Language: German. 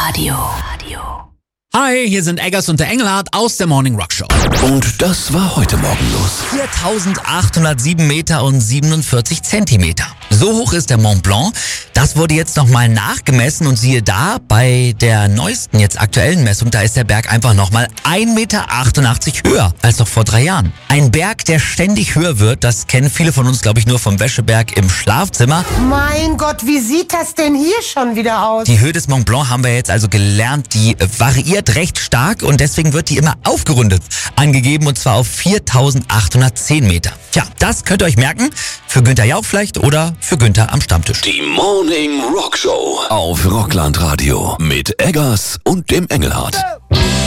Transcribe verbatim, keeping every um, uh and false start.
Radio. Hi, hier sind Eggers und der Engelhardt aus der Morning Rock Show. Und das war heute Morgen los. viertausendachthundertsieben Meter und siebenundvierzig Zentimeter. So hoch ist der Mont Blanc. Das wurde jetzt nochmal nachgemessen und siehe da, bei der neuesten, jetzt aktuellen Messung, da ist der Berg einfach nochmal ein Meter achtundachtzig höher als noch vor drei Jahren. Ein Berg, der ständig höher wird, das kennen viele von uns, glaube ich, nur vom Wäscheberg im Schlafzimmer. Mein Gott, wie sieht das denn hier schon wieder aus? Die Höhe des Mont Blanc haben wir jetzt also gelernt, die variiert recht stark und deswegen wird die immer aufgerundet angegeben und zwar auf viertausendachthundertzehn Meter. Tja, das könnt ihr euch merken, für Günther Jauch vielleicht oder für Günther am Stammtisch. Die Morning Rock Show auf Rockland Radio mit Eggers und dem Engelhardt.